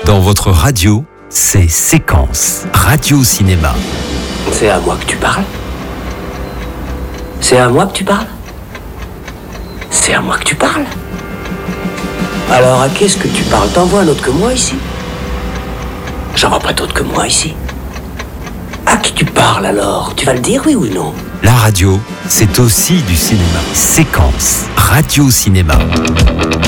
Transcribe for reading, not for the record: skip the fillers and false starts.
Dans votre radio, c'est Séquence, radio-cinéma. C'est à moi que tu parles? C'est à moi que tu parles? C'est à moi que tu parles? Alors à qui est-ce que tu parles? T'en vois un autre que moi ici? J'en vois pas d'autre que moi ici. À qui tu parles alors? Tu vas le dire, oui ou non? La radio, c'est aussi du cinéma. Séquence, radio-cinéma.